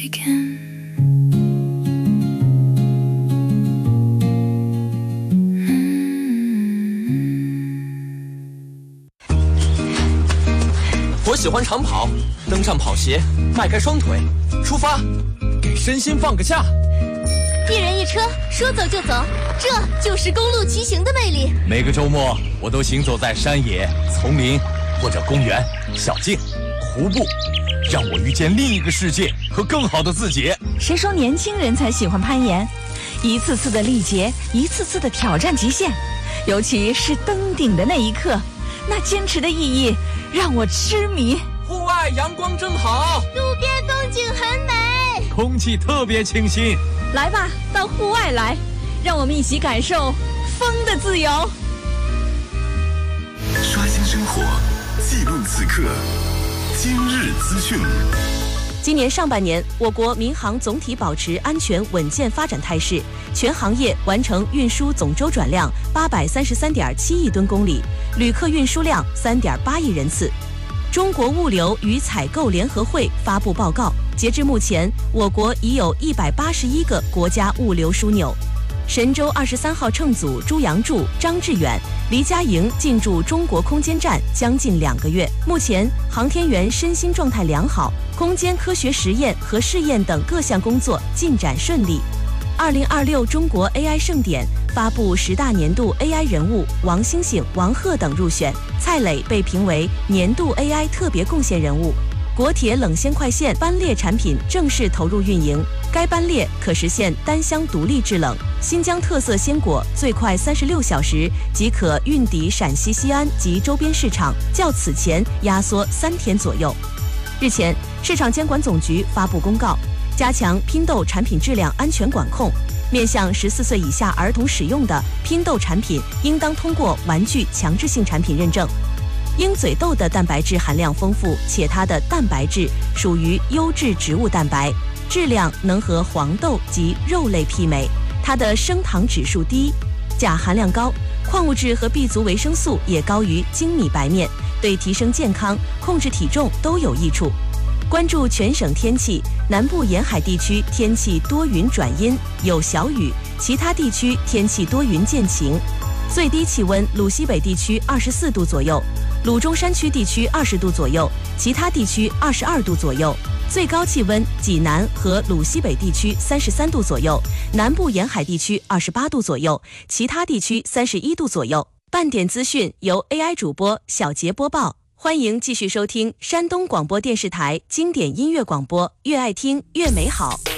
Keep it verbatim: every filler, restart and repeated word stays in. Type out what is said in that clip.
begin? Mm-hmm. 我喜欢长跑，登上跑鞋，迈开双腿，出发，给身心放个假。 一人一车，说走就走，这就是公路骑行的魅力。 每个周末，我都行走在山野、丛林或者公园、小径、湖泊，让我遇见另一个世界和更好的自己。 谁说年轻人才喜欢攀岩？一次次的历劫，一次次的挑战极限，尤其是登顶的那一刻，那坚持的意义让我痴迷。 户外阳光正好， 路边风景很美， 空气特别清新。 来吧，到户外来，让我们一起感受风的自由。 刷新生活，记录此刻，今日资讯。 今年上半年，我国民航总体保持安全稳健发展态势，全行业完成运输总周转量八百三十三点七亿吨公里，旅客运输量三点八亿人次。中国物流与采购联合会发布报告，截至目前，我国已有一百八十一个国家物流枢纽。神舟二十三号乘组朱杨柱、张志远、黎佳莹进驻中国空间站将近两个月，目前航天员身心状态良好，空间科学实验和试验等各项工作进展顺利。二零二六中国 A I 盛典发布十大年度 A I 人物，王星星、王鹤等入选，蔡磊被评为年度 A I 特别贡献人物。国铁冷鲜快线班列产品正式投入运营，该班列可实现单箱独立制冷，新疆特色鲜果最快三十六小时即可运抵陕西西安及周边市场，较此前压缩三天左右。日前，市场监管总局发布公告，加强拼豆产品质量安全管控，面向十四岁以下儿童使用的拼豆产品应当通过玩具强制性产品认证。鹰嘴豆的蛋白质含量丰富，且它的蛋白质属于优质植物蛋白，质量能和黄豆及肉类媲美。它的升糖指数低，钾含量高，矿物质和 B 族维生素也高于精米白面，对提升健康、控制体重都有益处。关注全省天气，南部沿海地区天气多云转阴，有小雨，其他地区天气多云见晴。最低气温，鲁西北地区二十四度左右，鲁中山区地区二十度左右，其他地区二十二度左右。最高气温，济南和鲁西北地区三十三度左右，南部沿海地区二十八度左右，其他地区三十一度左右。半点资讯由 A I 主播小杰播报，欢迎继续收听山东广播电视台经典音乐广播，越爱听越美好。